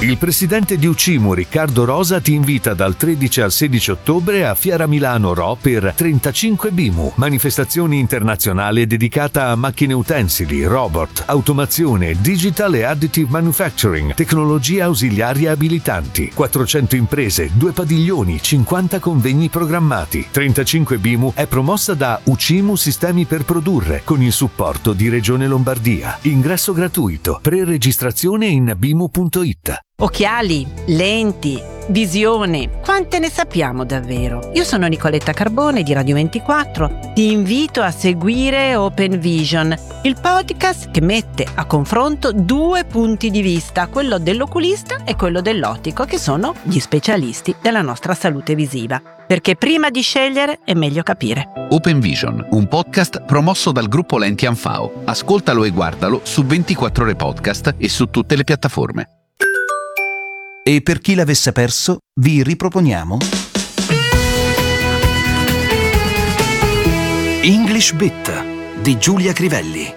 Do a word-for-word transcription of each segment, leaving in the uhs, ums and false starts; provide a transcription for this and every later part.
Il presidente di Ucimu, Riccardo Rosa, ti invita dal tredici al sedici ottobre a Fiera Milano Ro per trentacinque BIMU, manifestazione internazionale dedicata a macchine utensili, robot, automazione, digital e additive manufacturing, tecnologie ausiliarie abilitanti, quattrocento imprese, due padiglioni, cinquanta convegni programmati. trentacinque BIMU è promossa da Ucimu Sistemi per Produrre con il supporto di Regione Lombardia. Ingresso gratuito, pre-registrazione in bimu punto it. Occhiali, lenti, visione, quante ne sappiamo davvero? Io sono Nicoletta Carbone di Radio ventiquattro, ti invito a seguire Open Vision, il podcast che mette a confronto due punti di vista, quello dell'oculista e quello dell'ottico, che sono gli specialisti della nostra salute visiva. Perché prima di scegliere è meglio capire. Open Vision, un podcast promosso dal gruppo Lenti Anfao. Ascoltalo e guardalo su ventiquattro ore podcast e su tutte le piattaforme. E per chi l'avesse perso, vi riproponiamo English Bit di Giulia Crivelli.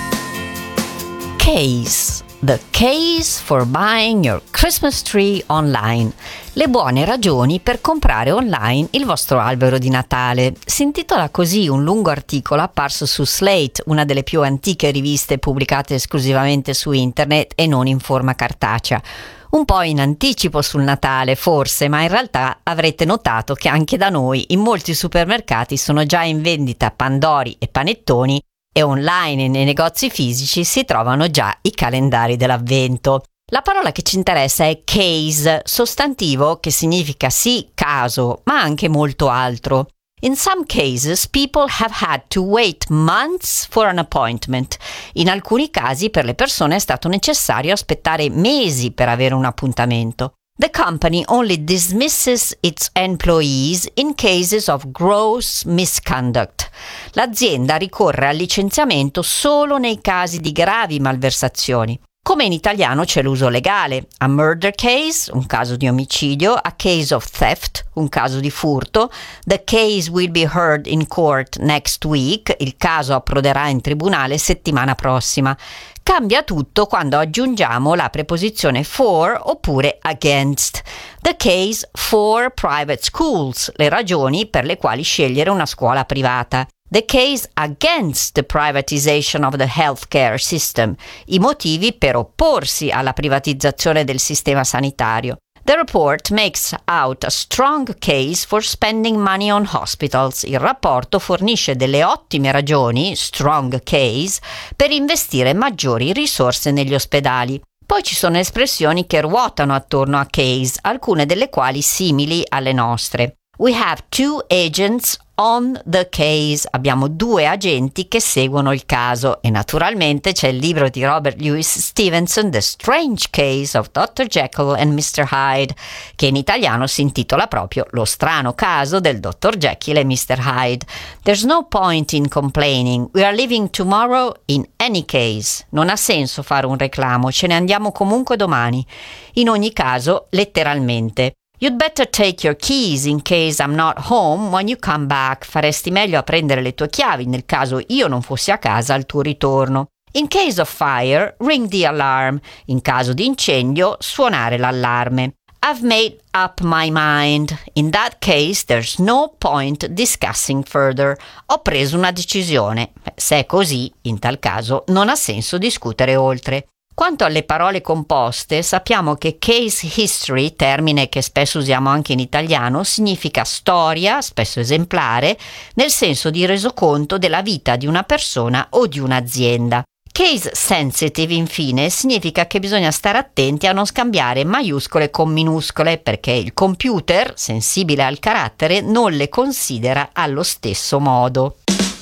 Case. The case for buying your Christmas tree online. Le buone ragioni per comprare online il vostro albero di Natale. Si intitola così un lungo articolo apparso su Slate, una delle più antiche riviste pubblicate esclusivamente su internet e non in forma cartacea. Un po' in anticipo sul Natale, forse, ma in realtà avrete notato che anche da noi in molti supermercati sono già in vendita pandori e panettoni e online e nei negozi fisici si trovano già i calendari dell'avvento. La parola che ci interessa è case, sostantivo che significa sì caso, ma anche molto altro. In some cases, people have had to wait months for an appointment. In alcuni casi per le persone è stato necessario aspettare mesi per avere un appuntamento. The company only dismisses its employees in cases of gross misconduct. L'azienda ricorre al licenziamento solo nei casi di gravi malversazioni. Come in italiano c'è l'uso legale: a murder case, un caso di omicidio, a case of theft, un caso di furto, the case will be heard in court next week, il caso approderà in tribunale settimana prossima. Cambia tutto quando aggiungiamo la preposizione for oppure against. The case for private schools, le ragioni per le quali scegliere una scuola privata. The case against the privatization of the healthcare system, i motivi per opporsi alla privatizzazione del sistema sanitario. The report makes out a strong case for spending money on hospitals. Il rapporto fornisce delle ottime ragioni, strong case, per investire maggiori risorse negli ospedali. Poi ci sono espressioni che ruotano attorno a case, alcune delle quali simili alle nostre. We have two agents on the case. Abbiamo due agenti che seguono il caso. E naturalmente c'è il libro di Robert Louis Stevenson, The Strange Case of doctor Jekyll and mister Hyde, che in italiano si intitola proprio Lo strano caso del dottor Jekyll e mister Hyde. There's no point in complaining. We are leaving tomorrow in any case. Non ha senso fare un reclamo, ce ne andiamo comunque domani. In ogni caso, letteralmente. You'd better take your keys in case I'm not home when you come back. Faresti meglio a prendere le tue chiavi nel caso io non fossi a casa al tuo ritorno. In case of fire, ring the alarm. In caso di incendio, suonare l'allarme. I've made up my mind. In that case, there's no point discussing further. Ho preso una decisione. Se è così, in tal caso, non ha senso discutere oltre. Quanto alle parole composte, sappiamo che case history, termine che spesso usiamo anche in italiano, significa storia, spesso esemplare, nel senso di resoconto della vita di una persona o di un'azienda. Case sensitive, infine, significa che bisogna stare attenti a non scambiare maiuscole con minuscole, perché il computer, sensibile al carattere, non le considera allo stesso modo.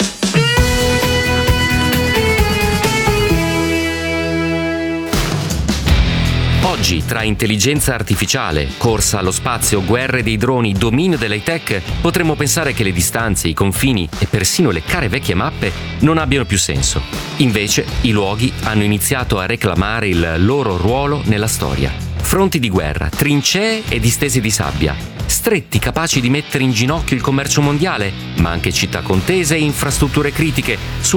Oggi, tra intelligenza artificiale, corsa allo spazio, guerre dei droni, dominio dell'high tech, potremmo pensare che le distanze, i confini e persino le care vecchie mappe non abbiano più senso. Invece, i luoghi hanno iniziato a reclamare il loro ruolo nella storia. Fronti di guerra, trincee e distese di sabbia, stretti capaci di mettere in ginocchio il commercio mondiale, ma anche città contese e infrastrutture critiche